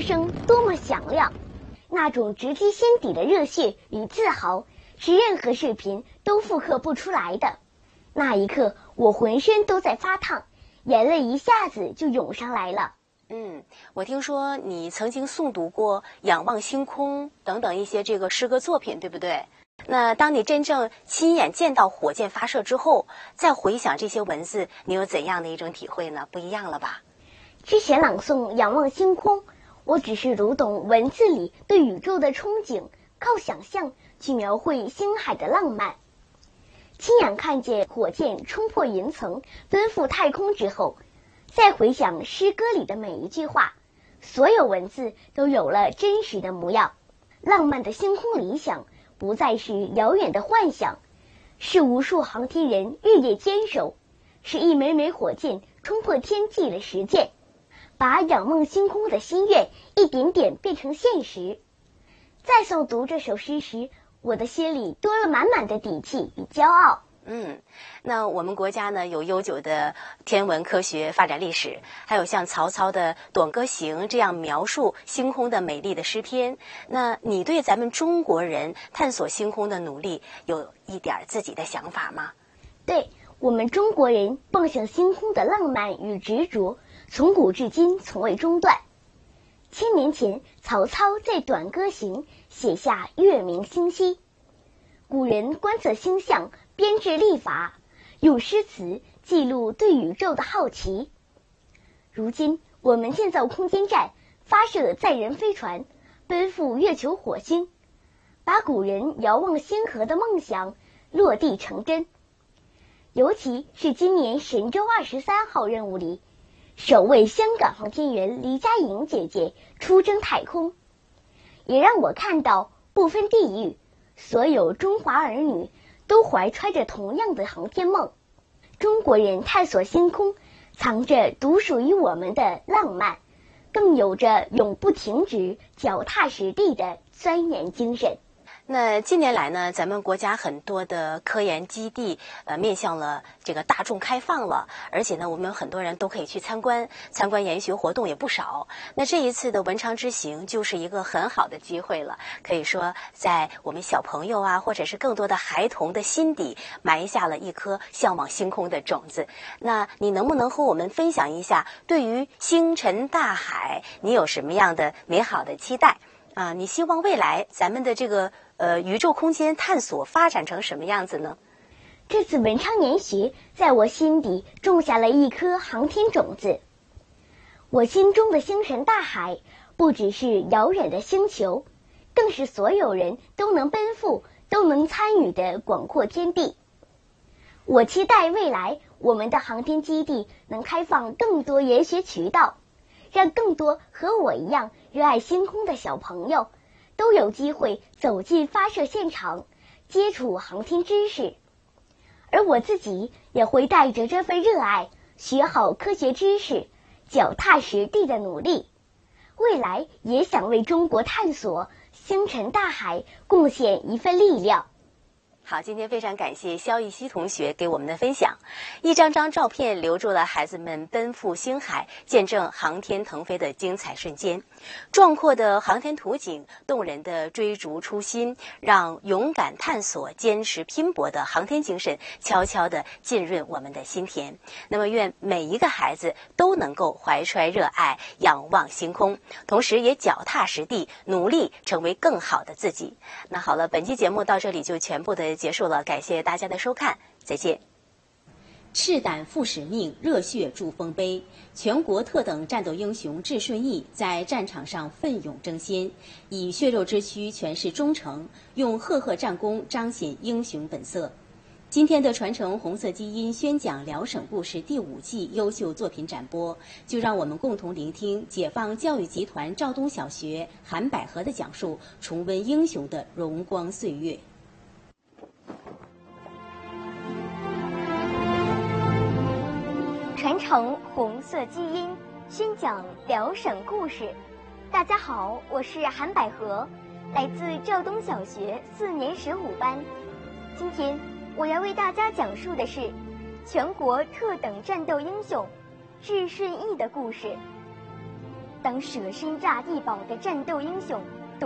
声多么响亮，那种直击心底的热血与自豪，是任何视频都复刻不出来的。那一刻，我浑身都在发烫，眼泪一下子就涌上来了。 我听说你曾经诵读过《仰望星空》等等一些这个诗歌作品，对不对？那当你真正亲眼见到火箭发射之后，再回想这些文字，你有怎样的一种体会呢？不一样了吧？ 之前朗诵《仰望星空》，我只是读懂文字里对宇宙的憧憬，靠想象去描绘星海的浪漫。亲眼看见火箭冲破云层，奔赴太空之后，再回想诗歌里的每一句话，所有文字都有了真实的模样。浪漫的星空理想不再是遥远的幻想，是无数航天人日夜坚守，是一枚枚火箭冲破天际的实践，把仰望星空的心愿一点点变成现实。在诵读这首诗时，我的心里多了满满的底气与骄傲。 那我们国家呢有悠久的天文科学发展历史，还有像曹操的《短歌行》这样描述星空的美丽的诗篇。那你对咱们中国人探索星空的努力有一点自己的想法吗？ 对，我们中国人梦想星空的浪漫与执着，从古至今从未中断。1000年前，曹操在《短歌行》写下月明星稀。古人观测星象，编制历法，用诗词记录对宇宙的好奇。如今我们建造空间站，发射载人飞船，奔赴月球火星，把古人遥望星河的梦想落地成真。尤其是今年神舟23号任务里，首位香港航天员黎佳颖姐姐出征太空，也让我看到不分地域，所有中华儿女都怀揣着同样的航天梦。中国人探索星空，藏着独属于我们的浪漫，更有着永不停止、脚踏实地的钻研精神。 那近年来呢，咱们国家很多的科研基地面向了这个大众开放了，而且呢，我们很多人都可以去参观研学活动也不少。那这一次的文昌之行就是一个很好的机会了，可以说在我们小朋友啊，或者是更多的孩童的心底埋下了一颗向往星空的种子。那你能不能和我们分享一下，对于星辰大海，你有什么样的美好的期待？你希望未来咱们的这个宇宙空间探索发展成什么样子呢？ 这次文昌研学在我心底种下了一颗航天种子。我心中的星辰大海不只是遥远的星球，更是所有人都能奔赴、都能参与的广阔天地。我期待未来我们的航天基地能开放更多研学渠道，让更多和我一样热爱星空的小朋友都有机会走进发射现场，接触航天知识。而我自己也会带着这份热爱，学好科学知识，脚踏实地的努力。未来也想为中国探索星辰大海贡献一份力量。 好，今天非常感谢肖逸西同学给我们的分享。一张张照片留住了孩子们奔赴星海，见证航天腾飞的精彩瞬间。壮阔的航天图景，动人的追逐初心，让勇敢探索、坚持拼搏的航天精神悄悄地浸润我们的心田。那么，愿每一个孩子都能够怀揣热爱，仰望星空，同时也脚踏实地，努力成为更好的自己。那好了，本期节目到这里就全部的结束了，感谢大家的收看，再见。赤胆负使命，热血铸丰碑。全国特等战斗英雄智顺义在战场上奋勇争先，以血肉之躯诠释忠诚，用赫赫战功彰显英雄本色。今天的传承红色基因宣讲辽省故事第5季优秀作品展播，就让我们共同聆听解放教育集团肇东小学韩百合的讲述，重温英雄的荣光岁月。 传承红色基因，宣讲辽省故事。大家好，我是韩百合，来自肇东小学4年15班。今天我要为大家讲述的是全国特等战斗英雄智顺义的故事。 当舍身炸地堡的战斗英雄。